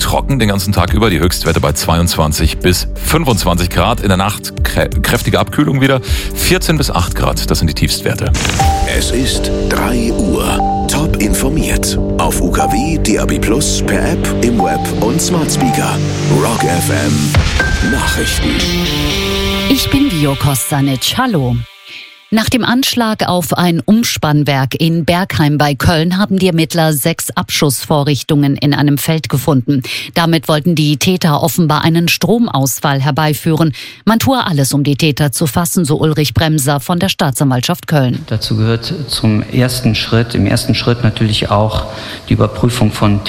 trocken den ganzen Tag über. Die Höchstwerte bei 22 bis 25 Grad. In der Nacht kräftige Abkühlung wieder. 14 bis 8 Grad, das sind die Tiefstwerte. Es ist 3 Uhr. Top informiert. Auf UKW, DAB+, per App, im Web und Smart Speaker. Rock FM. Nachrichten. Ich bin Vio Kostanic. Hallo. Nach dem Anschlag auf ein Umspannwerk in Bergheim bei Köln haben die Ermittler 6 Abschussvorrichtungen in einem Feld gefunden. Damit wollten die Täter offenbar einen Stromausfall herbeiführen. Man tue alles, um die Täter zu fassen, so Ulrich Bremser von der Staatsanwaltschaft Köln. Dazu gehört im ersten Schritt natürlich auch die Überprüfung von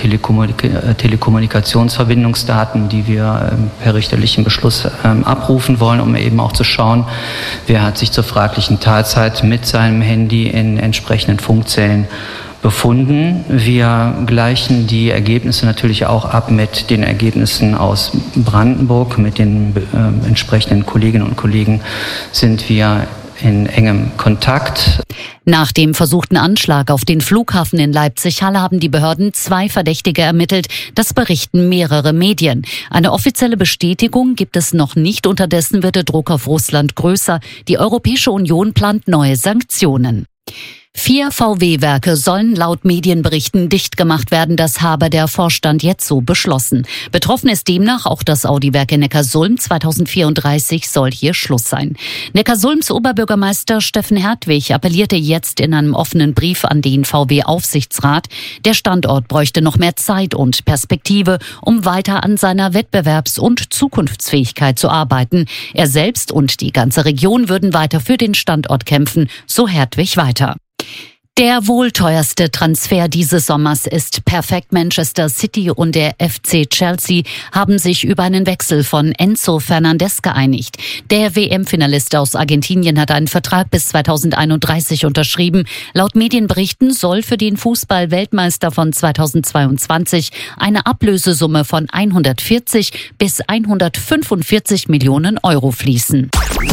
Telekommunikationsverbindungsdaten, die wir per richterlichen Beschluss abrufen wollen, um eben auch zu schauen, wer hat sich zur fraglichen Tatzeit mit seinem Handy in entsprechenden Funkzellen befunden. Wir gleichen die Ergebnisse natürlich auch ab mit den Ergebnissen aus Brandenburg. Mit den entsprechenden Kolleginnen und Kollegen sind wir in engem Kontakt. Nach dem versuchten Anschlag auf den Flughafen in Leipzig-Halle haben die Behörden 2 Verdächtige ermittelt. Das berichten mehrere Medien. Eine offizielle Bestätigung gibt es noch nicht. Unterdessen wird der Druck auf Russland größer. Die Europäische Union plant neue Sanktionen. 4 VW-Werke sollen laut Medienberichten dicht gemacht werden. Das habe der Vorstand jetzt so beschlossen. Betroffen ist demnach auch das Audi-Werk in Neckarsulm. 2034 soll hier Schluss sein. Neckarsulms Oberbürgermeister Steffen Hertwig appellierte jetzt in einem offenen Brief an den VW-Aufsichtsrat. Der Standort bräuchte noch mehr Zeit und Perspektive, um weiter an seiner Wettbewerbs- und Zukunftsfähigkeit zu arbeiten. Er selbst und die ganze Region würden weiter für den Standort kämpfen, so Hertwig weiter. Der wohl teuerste Transfer dieses Sommers ist perfekt. Manchester City und der FC Chelsea haben sich über einen Wechsel von Enzo Fernandez geeinigt. Der WM-Finalist aus Argentinien hat einen Vertrag bis 2031 unterschrieben. Laut Medienberichten soll für den Fußball-Weltmeister von 2022 eine Ablösesumme von 140 bis 145 Millionen Euro fließen.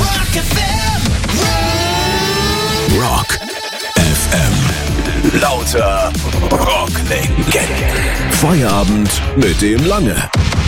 Rock FM. Lauter Rocklegenden. Feierabend mit dem Lange.